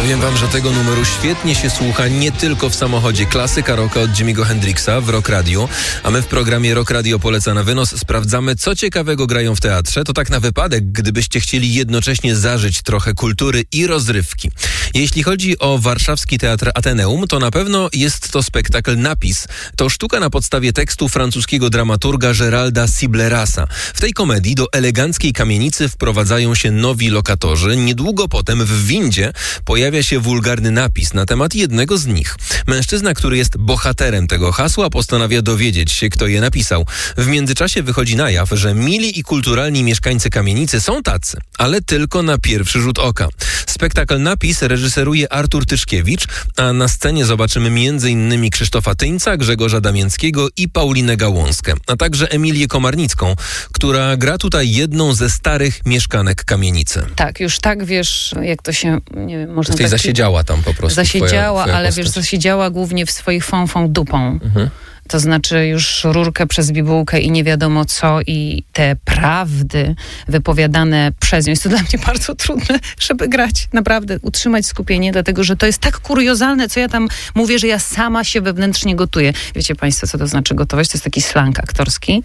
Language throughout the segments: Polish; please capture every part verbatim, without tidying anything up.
Powiem wam, że tego numeru świetnie się słucha nie tylko w samochodzie. Klasyka rocka od Jimiego Hendrixa w Rock Radio, a my w programie Rock Radio Poleca na wynos sprawdzamy, co ciekawego grają w teatrze. To tak na wypadek, gdybyście chcieli jednocześnie zażyć trochę kultury i rozrywki. Jeśli chodzi o warszawski Teatr Ateneum, to na pewno jest to spektakl Napis. To sztuka na podstawie tekstu francuskiego dramaturga Géralda Siblerasa. W tej komedii do eleganckiej kamienicy wprowadzają się nowi lokatorzy. Niedługo potem w windzie pojawia się wulgarny napis na temat jednego z nich. Mężczyzna, który jest bohaterem tego hasła, postanawia dowiedzieć się, kto je napisał. W międzyczasie wychodzi na jaw, że mili i kulturalni mieszkańcy kamienicy są tacy, ale tylko na pierwszy rzut oka. Spektakl Napis reżyseruje Artur Tyszkiewicz, a na scenie zobaczymy między innymi Krzysztofa Tyńca, Grzegorza Damięckiego i Paulinę Gałązkę, a także Emilię Komarnicką, która gra tutaj jedną ze starych mieszkanek kamienicy. Tak, już tak wiesz, jak to się, nie wiem, można Tutaj tak... zasiedziała tam po prostu. Zasiedziała, twoja, twoja ale postać. wiesz, zasiedziała głównie w swoich fąfą dupą. Mhm. To znaczy już rurkę przez bibułkę i nie wiadomo co i te prawdy wypowiadane przez nią. Jest to dla mnie bardzo trudne, żeby grać, naprawdę utrzymać skupienie, dlatego że to jest tak kuriozalne, co ja tam mówię, że ja sama się wewnętrznie gotuję. Wiecie państwo, co to znaczy gotować? To jest taki slang aktorski.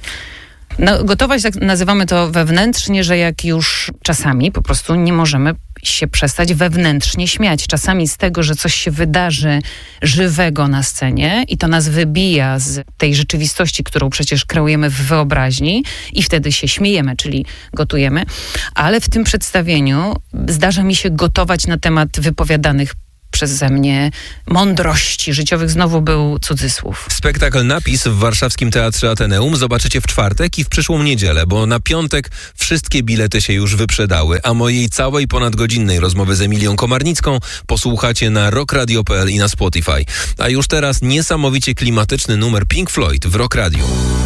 No, gotować, tak nazywamy to wewnętrznie, że jak już czasami po prostu nie możemy się przestać wewnętrznie śmiać. Czasami z tego, że coś się wydarzy żywego na scenie i to nas wybija z tej rzeczywistości, którą przecież kreujemy w wyobraźni i wtedy się śmiejemy, czyli gotujemy. Ale w tym przedstawieniu zdarza mi się gotować na temat wypowiadanych przeze mnie mądrości życiowych. Znowu był cudzysłów. Spektakl Napis w warszawskim Teatrze Ateneum zobaczycie w czwartek i w przyszłą niedzielę, bo na piątek wszystkie bilety się już wyprzedały, a mojej całej ponadgodzinnej rozmowy z Emilią Komarnicką posłuchacie na rock radio kropka p l i na Spotify. A już teraz niesamowicie klimatyczny numer Pink Floyd w Rock Radio.